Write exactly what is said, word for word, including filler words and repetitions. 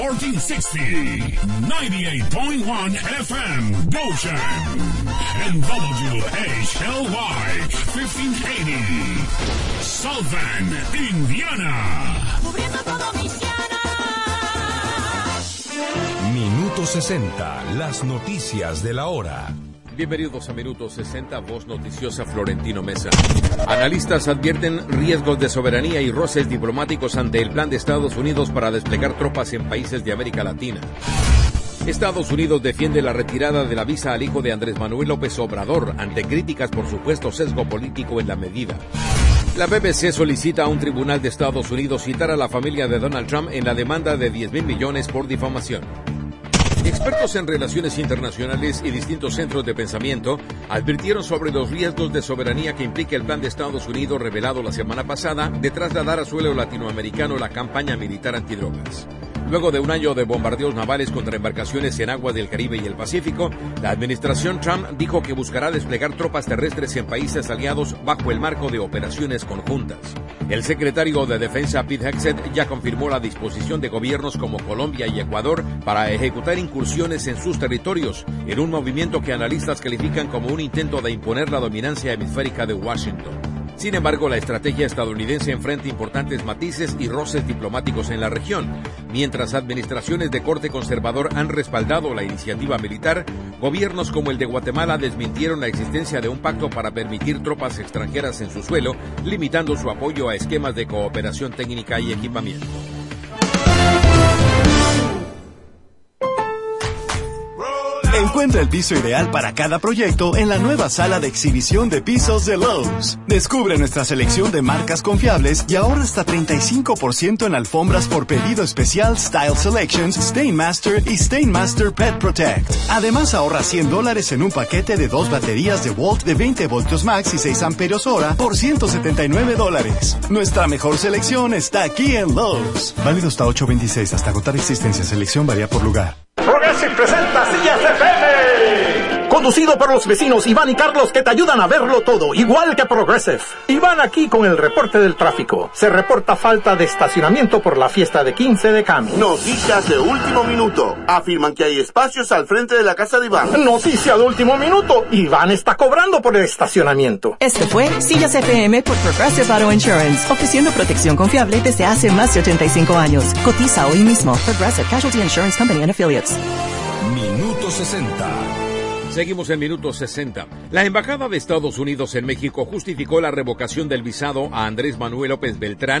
fourteen sixty, ninety-eight point one F M, Goshen, and W H L Y, fifteen eighty, South Bend, Indiana. Cubriendo todo Michiana. Minuto sesenta, las noticias de la hora. Bienvenidos a Minuto sesenta, voz noticiosa Florentino Mesa. Analistas advierten riesgos de soberanía y roces diplomáticos ante el plan de Estados Unidos para desplegar tropas en países de América Latina. Estados Unidos defiende la retirada de la visa al hijo de Andrés Manuel López Obrador ante críticas por supuesto sesgo político en la medida. La B B C solicita a un tribunal de Estados Unidos citar a la familia de Donald Trump en la demanda de diez mil millones por difamación. Expertos en relaciones internacionales y distintos centros de pensamiento advirtieron sobre los riesgos de soberanía que implica el plan de Estados Unidos revelado la semana pasada de trasladar a suelo latinoamericano la campaña militar antidrogas. Luego de un año de bombardeos navales contra embarcaciones en aguas del Caribe y el Pacífico, la administración Trump dijo que buscará desplegar tropas terrestres en países aliados bajo el marco de operaciones conjuntas. El secretario de Defensa Pete Hegseth ya confirmó la disposición de gobiernos como Colombia y Ecuador para ejecutar incursiones en sus territorios, en un movimiento que analistas califican como un intento de imponer la dominancia hemisférica de Washington. Sin embargo, la estrategia estadounidense enfrenta importantes matices y roces diplomáticos en la región. Mientras administraciones de corte conservador han respaldado la iniciativa militar, gobiernos como el de Guatemala desmintieron la existencia de un pacto para permitir tropas extranjeras en su suelo, limitando su apoyo a esquemas de cooperación técnica y equipamiento. Encuentra el piso ideal para cada proyecto en la nueva sala de exhibición de pisos de Lowe's. Descubre nuestra selección de marcas confiables y ahorra hasta treinta y cinco por ciento en alfombras por pedido especial Style Selections, Stainmaster y Stainmaster Pet Protect. Además ahorra cien dólares en un paquete de dos baterías de Volt de veinte voltios max y seis amperios hora por ciento setenta y nueve dólares. Nuestra mejor selección está aquí en Lowe's. Válido hasta ocho veintiséis, hasta agotar existencia. Selección varía por lugar. Progressive presenta Sillas F M. Conducido por los vecinos Iván y Carlos que te ayudan a verlo todo, igual que Progressive. Iván aquí con el reporte del tráfico. Se reporta falta de estacionamiento por la fiesta de quince de Cami. Noticias de último minuto. Afirman que hay espacios al frente de la casa de Iván. Noticia de último minuto. Iván está cobrando por el estacionamiento. Este fue Sillas F M por Progressive Auto Insurance, ofreciendo protección confiable desde hace más de ochenta y cinco años. Cotiza hoy mismo. Progressive Casualty Insurance Company and Affiliates. Minuto sesenta. Seguimos en Minuto sesenta. La Embajada de Estados Unidos en México justificó la revocación del visado a Andrés Manuel López Beltrán